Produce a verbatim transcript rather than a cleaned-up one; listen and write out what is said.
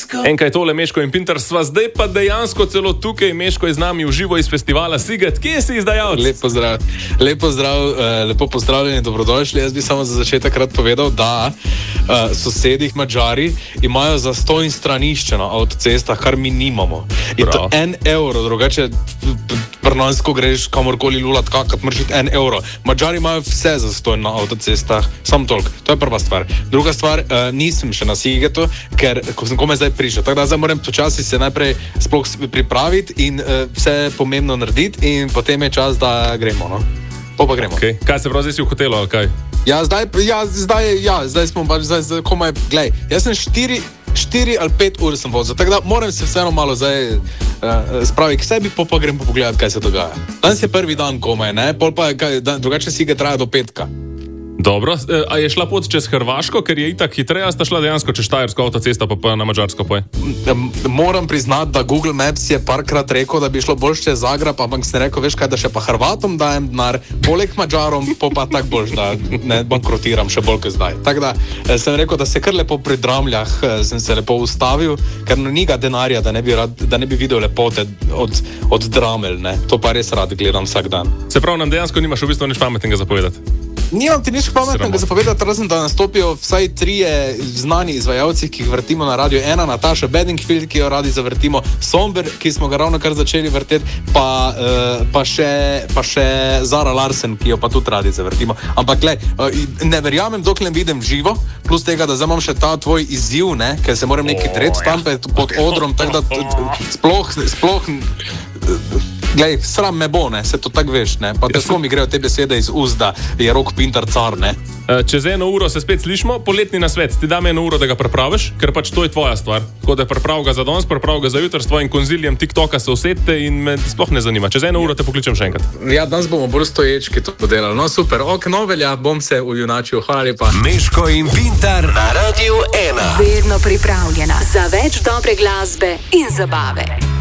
Enkaj tole, Meško in Pintar, sva zdaj pa dejansko celo tukaj. Meško je z nami v živo iz festivala Siget. Kje si izdajalec? Lepo zdrav, lepo zdrav, lepo pozdravljeni, dobrodošli. Jaz bi samo za začetek rad povedal, da uh, sosedih Mađari imajo zastonj stranišče na avtocestah, kar mi nimamo. In to en evro, drugače prnansko greš kamorkoli lulat, kakat moraš iti en evro. Mađari imajo vse zastonj na avtocestah, sam toliko. To je prva stvar. Druga stvar, uh, nisem še na Sigetu, ker ko sem kome zdaj prišel. Tako da zdaj moram počasi se najprej sploh pripraviti in uh, vse pomembno narediti in potem je čas, da gremo, no. Pa pa gremo. Okay. Kaj se prav zdaj si v hotelu, ali kaj? Ja, zdaj, ja, zdaj, ja, zdaj smo pač, zdaj, zdaj komaj, glej, jaz sem štiri, štiri ali pet ur sem vozil, tako da moram se vseeno malo zdaj uh, spraviti k sebi, pa pa grem pogledati, kaj se dogaja. Danes je prvi dan komaj, ne, pol pa kaj, dan, drugače si ga traja do petka. Dobro, a je šla pot čez Hrvaško, ker je itak hitreje, a sta šla dejansko čez Štajersko avtocesto, pa pa na Mađarsko poj? Moram priznati, da Google Maps je parkrat rekel, da bi šlo bolj čez Zagreb, ampak sem rekel, veš kaj, da še pa Hrvatom dajem denar, poleg Mađarom, pa pa tak boljš, da ne bankrotiram še bolj kot zdaj. Tako da sem rekel, da se kar lepo pri Dramljah sem se lepo ustavil, ker no niga denarja, da ne bi, rad, da ne bi videl lepote od, od Dramelj, ne. To pa res rad gledam vsak dan. Se pravi, nam dejansko nimaš v bistvu nič pametnega zapovedati? Nimam ti nič pametnega zapovedati, razen da nastopijo vsaj trije znani izvajalci, ki jih vrtimo na radio. Ena, Nataša Bedingfield, ki jo radi zavrtimo, Somber, ki smo ga ravno kar začeli vrteti, pa, uh, pa, še, pa še Zara Larsen, ki jo pa tudi radi zavrtimo. Ampak glej, uh, ne verjamem, dokler vidim živo, plus tega, da zdaj imam še ta tvoj izziv, ne, ker se moram nekaj tret tam pod odrom, tako da sploh, sploh glej, sram me bo, ne, se to tak veš, ne, pa težko mi grejo te besede iz ust, da je Rok Pintar car, ne. Čez eno uro se spet slišimo, poletni nasvet, ti dam eno uro, da ga pripraviš, ker pač to je tvoja stvar. Tako da priprav ga za danes, priprav ga za jutri, s tvojim konzilijem TikToka se usedite in me sploh ne zanima. Čez eno uro te pokličem še enkrat. Ja, danes bomo bolj stoječki to podelali. No, super, ok, no velja, bom se ujunačil, hvala lepa. Meško in Pintar na Radiu ena. Vedno pripravljena za več dobre glasbe in zabave.